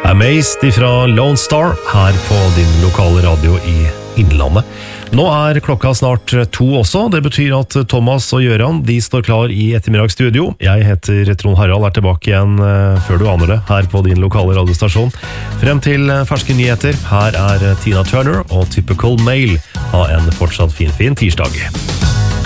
Amazed ifra Lone Star her på din lokale radio i Innlandet. Nå klokka snart 2 også, det betyr at Thomas og Gjøran de står klar i ettermiddagsstudio. Jeg heter Trond Harald, tilbake igjen før du aner det, her på din lokale radiostasjon. Frem til ferske nyheter, her Tina Turner og Typical Male. Ha en fortsatt fin tirsdag.